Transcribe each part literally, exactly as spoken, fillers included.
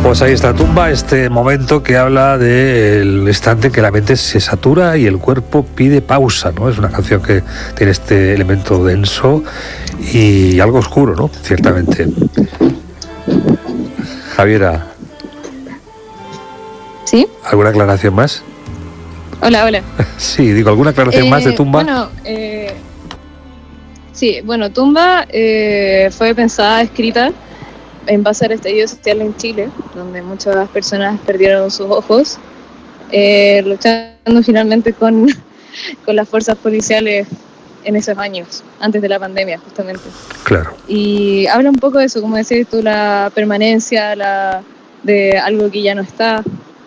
Pues ahí está Tumba, este momento que habla del instante en que la mente se satura y el cuerpo pide pausa, ¿no? Es una canción que tiene este elemento denso y algo oscuro, ¿no? Ciertamente. Javiera. ¿Sí? ¿Alguna aclaración más? Hola, hola. Sí, digo, ¿alguna aclaración eh, más de Tumba? Bueno, eh, sí, bueno, Tumba eh, fue pensada, escrita en base al estallido social en Chile, donde muchas personas perdieron sus ojos, eh, luchando finalmente con, con las fuerzas policiales en esos años, antes de la pandemia, justamente. Claro. Y habla un poco de eso, como decías tú, la permanencia la, de algo que ya no está,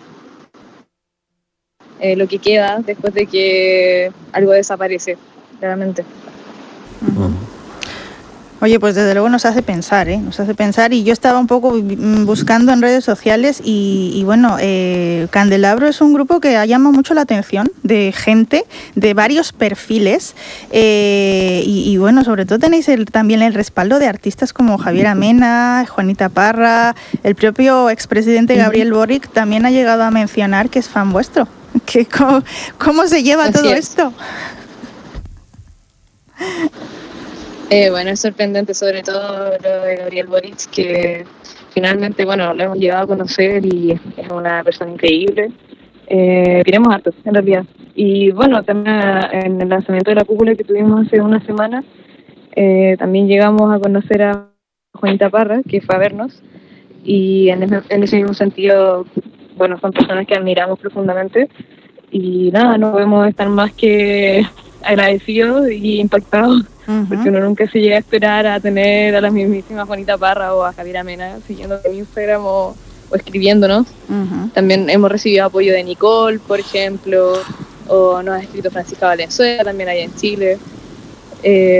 eh, lo que queda después de que algo desaparece, claramente. Uh-huh. Oye, pues desde luego nos hace pensar, ¿eh? Nos hace pensar, y yo estaba un poco buscando en redes sociales y, y bueno, eh, Candelabro es un grupo que llama mucho la atención de gente de varios perfiles eh, y, y bueno, sobre todo tenéis el, también el respaldo de artistas como Javiera Mena, Juanita Parra, el propio expresidente Gabriel Boric también ha llegado a mencionar que es fan vuestro. ¿Qué, cómo, ¿Cómo se lleva Así todo es. esto? Eh, bueno, es sorprendente sobre todo lo de Gabriel Boric, que finalmente, bueno, lo hemos llegado a conocer y es una persona increíble. Eh, queremos harto, en realidad. Y bueno, también en el lanzamiento de la cúpula que tuvimos hace una semana, eh, también llegamos a conocer a Juanita Parra, que fue a vernos, y en ese, en ese mismo sentido, bueno, son personas que admiramos profundamente. Y nada, no podemos estar más que agradecidos y impactados, uh-huh. porque uno nunca se llega a esperar a tener a la mismísima Juanita Parra o a Javiera Mena siguiendo en Instagram o, o escribiéndonos. Uh-huh. También hemos recibido apoyo de Nicole, por ejemplo, o nos ha escrito Francisca Valenzuela, también allá en Chile. Eh,